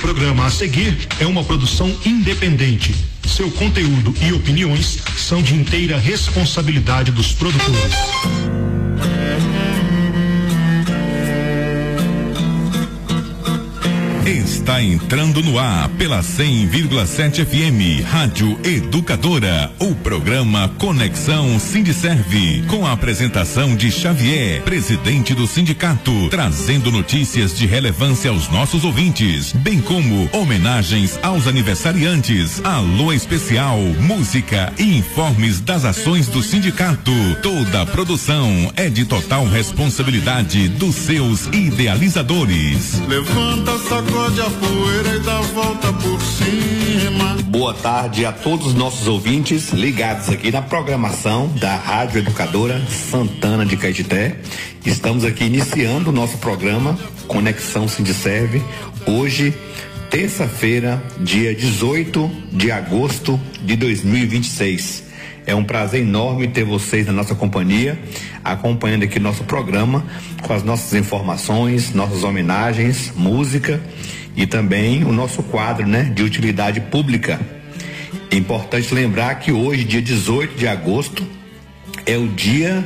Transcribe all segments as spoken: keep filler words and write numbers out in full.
programa a seguir é uma produção independente. Seu conteúdo e opiniões são de inteira responsabilidade dos produtores. Está entrando no ar pela cem vírgula sete F M, Rádio Educadora, o programa Conexão Sindicerve, com a apresentação de Xavier, presidente do sindicato, trazendo notícias de relevância aos nossos ouvintes, bem como homenagens aos aniversariantes, alô especial, música e informes das ações do sindicato. Toda a produção é de total responsabilidade dos seus idealizadores. Levanta, sacode a poeira e dá a volta por cima. Boa tarde a todos os nossos ouvintes ligados aqui na programação da Rádio Educadora Santana de Caetité. Estamos aqui iniciando o nosso programa Conexão Sindicerve, hoje, terça-feira, dia dezoito de agosto de dois mil e vinte e seis. É um prazer enorme ter vocês na nossa companhia, acompanhando aqui nosso programa com as nossas informações, nossas homenagens, música e também o nosso quadro, né, de utilidade pública. É importante lembrar que hoje, dia dezoito de agosto, é o dia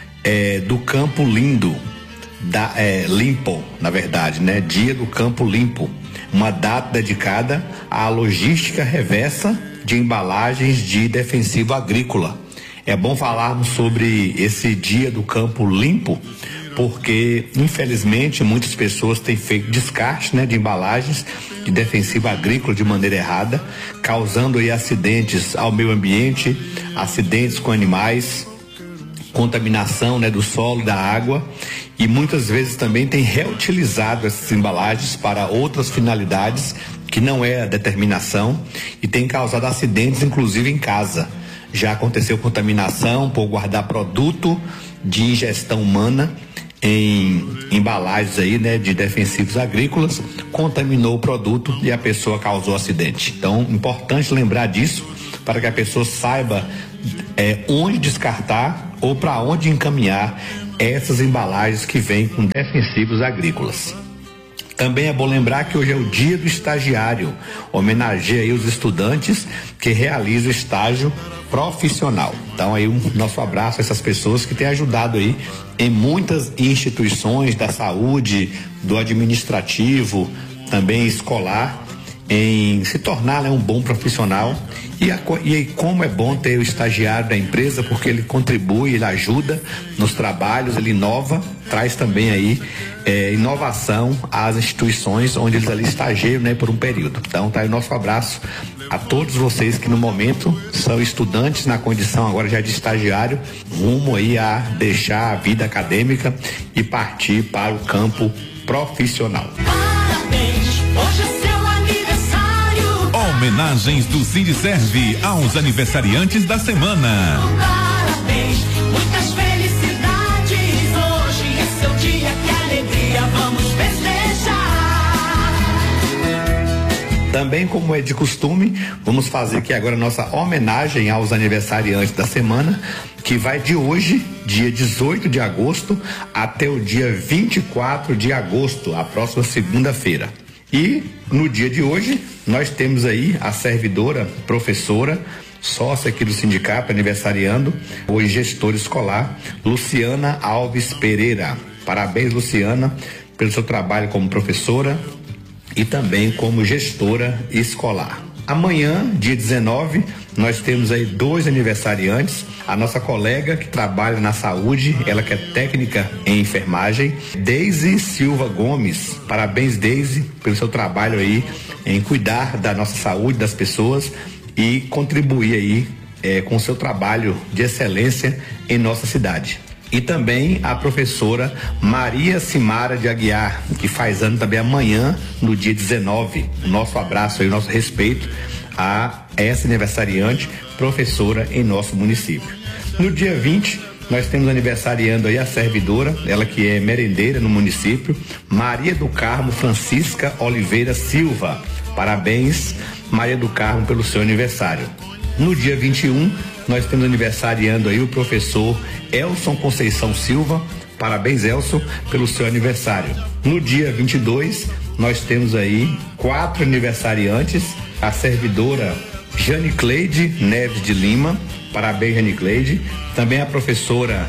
é, do Campo Lindo, da, é, limpo, na verdade, né? Dia do Campo Limpo, uma data dedicada à logística reversa de embalagens de defensivo agrícola. É bom falarmos sobre esse dia do campo limpo, porque infelizmente muitas pessoas têm feito descarte, né, de embalagens de defensivo agrícola de maneira errada, causando aí acidentes ao meio ambiente, acidentes com animais, contaminação, né, do solo, da água, e muitas vezes também tem reutilizado essas embalagens para outras finalidades que não é a determinação e tem causado acidentes, inclusive em casa. Já aconteceu contaminação por guardar produto de ingestão humana em embalagens aí, né, de defensivos agrícolas, contaminou o produto e a pessoa causou acidente. Então, importante lembrar disso para que a pessoa saiba é, onde descartar ou para onde encaminhar essas embalagens que vêm com defensivos agrícolas. Também é bom lembrar que hoje é o dia do estagiário, homenageia aí os estudantes que realizam o estágio profissional. Então aí um nosso abraço a essas pessoas que têm ajudado aí em muitas instituições da saúde, do administrativo, também escolar, em se tornar, né, um bom profissional. E, a, e como é bom ter o estagiário da empresa, porque ele contribui, ele ajuda nos trabalhos, ele inova, traz também aí é, inovação às instituições onde eles ali estagiam, né, por um período. Então tá aí o nosso abraço a todos vocês que no momento são estudantes na condição agora já de estagiário, rumo aí a deixar a vida acadêmica e partir para o campo profissional. Parabéns, hoje é seu aniversário. Homenagens do Sindicerve aos aniversariantes da semana. Parabéns, muitas felicidades. Hoje é seu dia, que alegria, vamos festejar. Também, como é de costume, vamos fazer aqui agora a nossa homenagem aos aniversariantes da semana, que vai de hoje, dia dezoito de agosto, até o dia vinte e quatro de agosto, a próxima segunda-feira. E no dia de hoje, nós temos aí a servidora, professora, sócia aqui do sindicato, aniversariando, hoje gestora escolar, Luciana Alves Pereira. Parabéns, Luciana, pelo seu trabalho como professora e também como gestora escolar. Amanhã, dia dezenove, nós temos aí dois aniversariantes. A nossa colega que trabalha na saúde, ela que é técnica em enfermagem, Deise Silva Gomes. Parabéns, Deise, pelo seu trabalho aí em cuidar da nossa saúde, das pessoas e contribuir aí é, com o seu trabalho de excelência em nossa cidade. E também a professora Maria Simara de Aguiar, que faz ano também amanhã, no dia dezenove. O nosso abraço e o nosso respeito a essa aniversariante, professora em nosso município. No dia vinte, nós temos aniversariando aí a servidora, ela que é merendeira no município, Maria do Carmo Francisca Oliveira Silva. Parabéns, Maria do Carmo, pelo seu aniversário. No dia vinte e um, nós temos aniversariando aí o professor Elson Conceição Silva. Parabéns, Elson, pelo seu aniversário. No dia vinte e dois, nós temos aí quatro aniversariantes, a servidora Jane Cleide Neves de Lima, parabéns Jane Cleide, também a professora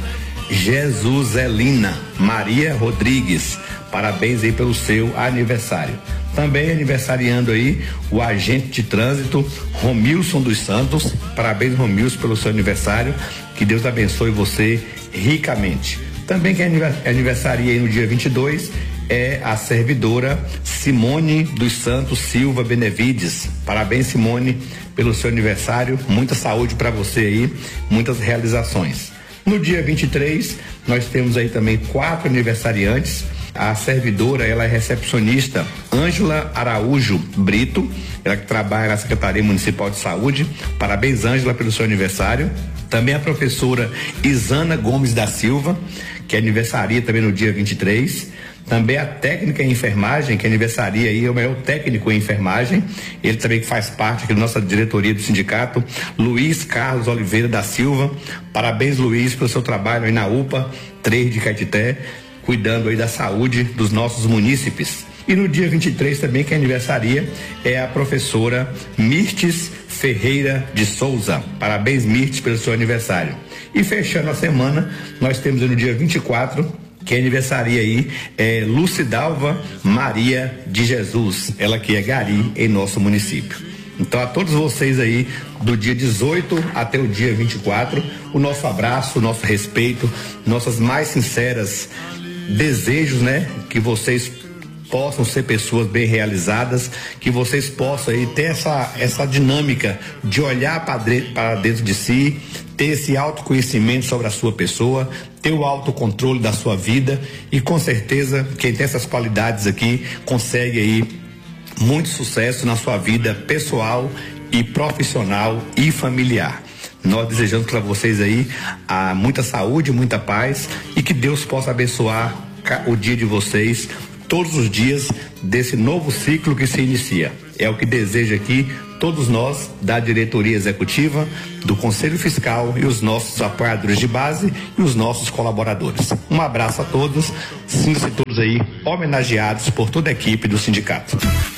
Jesuselina Maria Rodrigues, parabéns aí pelo seu aniversário. Também aniversariando aí o agente de trânsito Romilson dos Santos, parabéns Romilson pelo seu aniversário, que Deus abençoe você ricamente. Também quem aniversaria aí no dia vinte e dois é a servidora Simone dos Santos Silva Benevides, parabéns Simone pelo seu aniversário, muita saúde para você aí, muitas realizações. No dia vinte e três, nós temos aí também quatro aniversariantes. A servidora, ela é recepcionista Ângela Araújo Brito, ela que trabalha na Secretaria Municipal de Saúde. Parabéns, Ângela, pelo seu aniversário. Também a professora Isana Gomes da Silva, que aniversaria também no dia vinte e três. Também a técnica em enfermagem, que aniversaria aí, é o maior técnico em enfermagem, ele também faz parte aqui da nossa diretoria do sindicato, Luiz Carlos Oliveira da Silva. Parabéns, Luiz, pelo seu trabalho aí na U P A três de Caetité, cuidando aí da saúde dos nossos munícipes. E no dia vinte e três também, que aniversaria, é a professora Mirtes Ferreira de Souza. Parabéns, Mirtes, pelo seu aniversário. E fechando a semana, nós temos no dia vinte e quatro, que aniversaria aí é Lucidalva Maria de Jesus, ela que é gari em nosso município. Então, a todos vocês aí, do dia dezoito até o dia vinte e quatro, o nosso abraço, o nosso respeito, nossas mais sinceras desejos, né? Que vocês possam ser pessoas bem realizadas, que vocês possam aí ter essa, essa dinâmica de olhar para dentro de si, ter esse autoconhecimento sobre a sua pessoa, ter o autocontrole da sua vida, e com certeza quem tem essas qualidades aqui consegue aí muito sucesso na sua vida pessoal e profissional e familiar. Nós desejamos para vocês aí a muita saúde, muita paz, e que Deus possa abençoar o dia de vocês todos os dias desse novo ciclo que se inicia. É o que deseja aqui todos nós da diretoria executiva, do Conselho Fiscal e os nossos apoiadores de base e os nossos colaboradores. Um abraço a todos, sintam-se todos aí homenageados por toda a equipe do sindicato.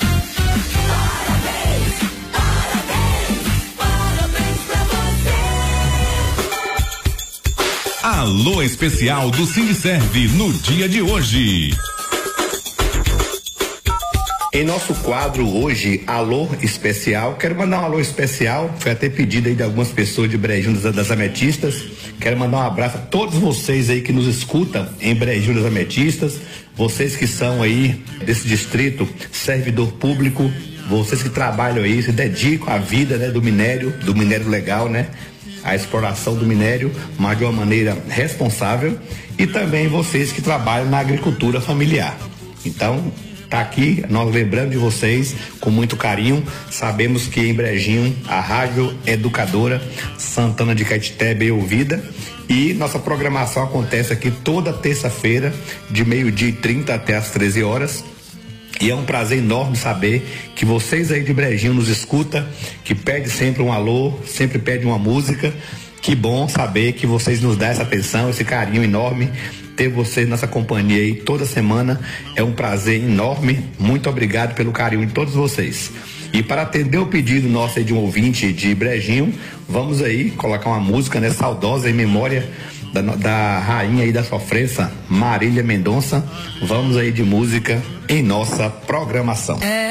Alô especial do Sindiserve no dia de hoje. Em nosso quadro hoje, Alô Especial, quero mandar um alô especial, foi até pedido aí de algumas pessoas de Brejinho das, das Ametistas. Quero mandar um abraço a todos vocês aí que nos escutam em Brejinho das Ametistas, vocês que são aí desse distrito, servidor público, vocês que trabalham aí, se dedicam à vida, né, do minério, do minério legal, né? A exploração do minério, mas de uma maneira responsável, e também vocês que trabalham na agricultura familiar. Então, tá aqui, nós lembrando de vocês com muito carinho. Sabemos que em Brejinho a Rádio Educadora Santana de Caetité é bem ouvida, e nossa programação acontece aqui toda terça-feira de meio-dia e trinta até as treze horas. E é um prazer enorme saber que vocês aí de Brejinho nos escutam, que pede sempre um alô, sempre pede uma música. Que bom saber que vocês nos dão essa atenção, esse carinho enorme. Ter vocês nessa companhia aí toda semana é um prazer enorme. Muito obrigado pelo carinho de todos vocês. E para atender o pedido nosso aí de um ouvinte de Brejinho, vamos aí colocar uma música, né, saudosa em memória Da, da rainha aí da sofrência, Marília Mendonça. Vamos aí de música em nossa programação. É.